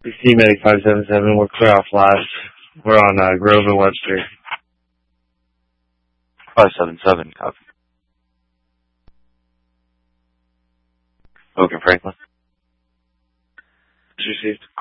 BC Medic 577, we're clear off last. We're on Grove and Webster. 577, copy. Logan Franklin. Received.